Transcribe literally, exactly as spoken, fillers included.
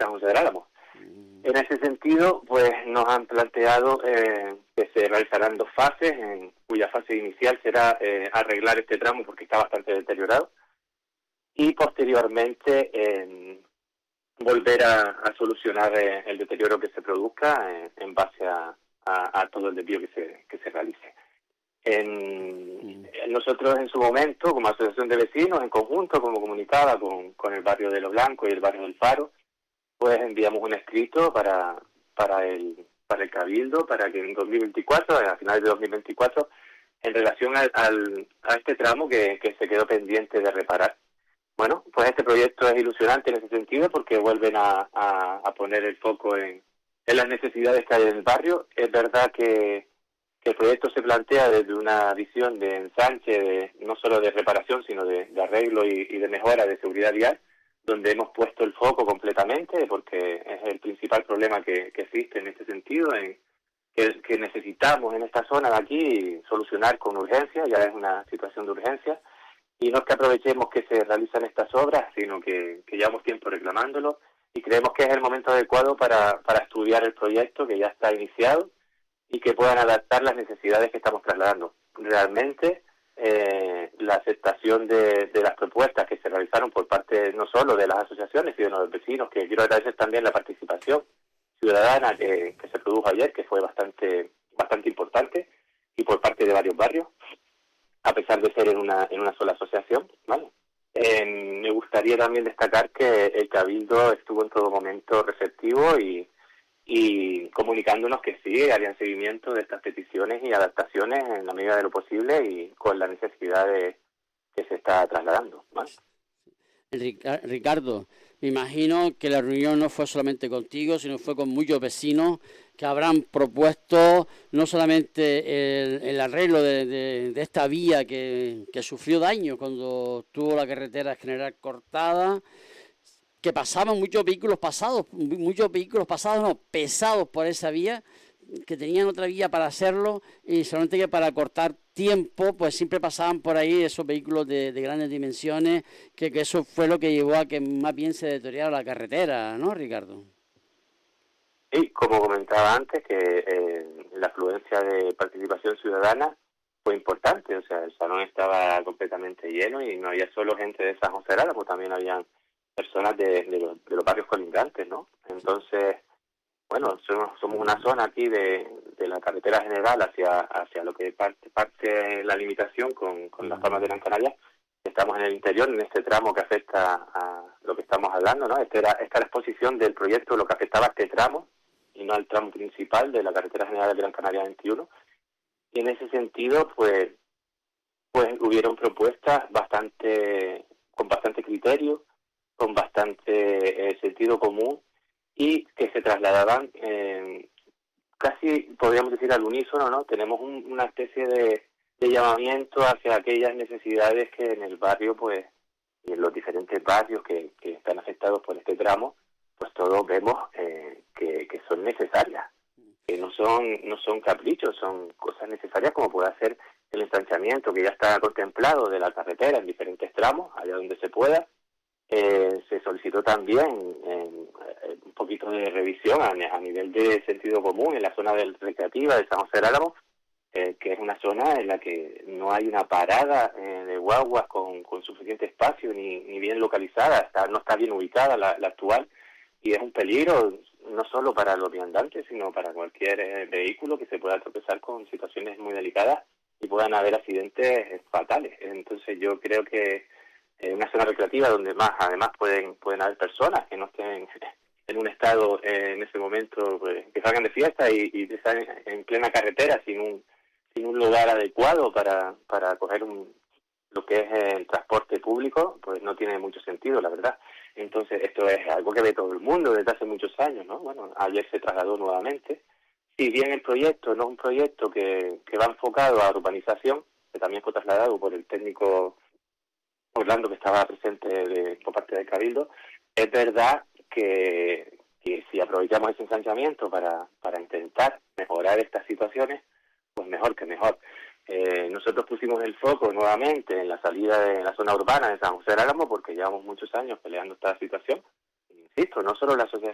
San José del Álamo. En ese sentido, pues nos han planteado eh, que se realizarán dos fases, en cuya fase inicial será eh, arreglar este tramo porque está bastante deteriorado, y posteriormente eh, volver a, a solucionar eh, el deterioro que se produzca eh, en base a, a, a todo el desvío que se, que se realice. En, nosotros en su momento, como asociación de vecinos, en conjunto, como comunicada con, con el barrio de Los Blancos y el barrio del Faro, pues enviamos un escrito para para el para el Cabildo, para que en dos mil veinticuatro, a finales de dos mil veinticuatro, en relación al, al a este tramo que, que se quedó pendiente de reparar. Bueno, pues este proyecto es ilusionante en ese sentido porque vuelven a, a, a poner el foco en, en las necesidades que hay en el barrio. Es verdad que, que el proyecto se plantea desde una visión de ensanche, de, no solo de reparación, sino de, de arreglo y, y de mejora de seguridad vial, donde hemos puesto el foco completamente, porque es el principal problema que, que existe en este sentido, en que, que necesitamos en esta zona de aquí solucionar con urgencia, ya es una situación de urgencia, y no es que aprovechemos que se realizan estas obras, sino que, que llevamos tiempo reclamándolo, y creemos que es el momento adecuado para, para estudiar el proyecto que ya está iniciado y que puedan adaptar las necesidades que estamos trasladando. Realmente, Eh, la aceptación de, de las propuestas que se realizaron por parte no solo de las asociaciones, sino de los vecinos, que quiero agradecer también la participación ciudadana que, que se produjo ayer, que fue bastante bastante importante, y por parte de varios barrios, a pesar de ser en una en una sola asociación, ¿vale? Eh, me gustaría también destacar que el Cabildo estuvo en todo momento receptivo y y comunicándonos que sí, harían seguimiento de estas peticiones y adaptaciones en la medida de lo posible y con la necesidad de que se está trasladando, ¿vale? Ricardo, me imagino que la reunión no fue solamente contigo, sino fue con muchos vecinos que habrán propuesto no solamente el, el arreglo de, de, de esta vía que, que sufrió daño cuando tuvo la carretera general cortada, que pasaban muchos vehículos pasados, muchos vehículos pasados, no, pesados por esa vía, que tenían otra vía para hacerlo, y solamente que para cortar tiempo, pues siempre pasaban por ahí esos vehículos de, de grandes dimensiones, que, que eso fue lo que llevó a que más bien se deteriorara la carretera, ¿no, Ricardo? Sí, como comentaba antes, que eh, la afluencia de participación ciudadana fue importante, o sea, el salón estaba completamente lleno y no había solo gente de San José del Álamo, también habían personas de, de, los, de los barrios colindantes, ¿no? Entonces, bueno, somos, somos una zona aquí de, de la carretera general hacia hacia lo que parte, parte la limitación con, con las Palmas de Gran Canaria. Estamos en el interior, en este tramo que afecta a lo que estamos hablando, ¿no? Esta era, esta era la exposición del proyecto, lo que afectaba a este tramo, y no al tramo principal de la carretera general de Gran Canaria veintiuno. Y en ese sentido, pues, pues hubieron propuestas bastante con bastante criterio, con bastante eh, sentido común, y que se trasladaban eh, casi, podríamos decir, al unísono, ¿no? Tenemos un, una especie de, de llamamiento hacia aquellas necesidades que en el barrio, pues, y en los diferentes barrios que, que están afectados por este tramo, pues todos vemos eh, que, que son necesarias, que no son no son caprichos, son cosas necesarias, como puede ser el ensanchamiento que ya está contemplado de la carretera en diferentes tramos, allá donde se pueda. Eh, se solicitó también eh, un poquito de revisión a, a nivel de sentido común en la zona del recreativa de San José del Álamo, eh, que es una zona en la que no hay una parada eh, de guaguas con, con suficiente espacio ni, ni bien localizada, está, no está bien ubicada la, la actual, y es un peligro no solo para los viandantes, sino para cualquier eh, vehículo que se pueda tropezar con situaciones muy delicadas y puedan haber accidentes fatales. Entonces yo creo que eh, una zona recreativa donde más además pueden pueden haber personas que no estén en un estado eh, en ese momento, pues, que salgan de fiesta y, y están en, en plena carretera sin un sin un lugar adecuado para para coger un lo que es el transporte público, pues no tiene mucho sentido, la verdad. Entonces, esto es algo que ve todo el mundo desde hace muchos años, ¿no? Bueno, ayer se trasladó nuevamente. Si bien el proyecto no es un proyecto que, que va enfocado a urbanización, que también fue trasladado por el técnico Orlando, que estaba presente de, por parte del Cabildo, es verdad que, que si aprovechamos ese ensanchamiento para, para intentar mejorar estas situaciones, pues mejor que mejor. Eh, nosotros pusimos el foco nuevamente en la salida de la zona urbana de San José del Álamo porque llevamos muchos años peleando esta situación. Insisto, no solo la asociación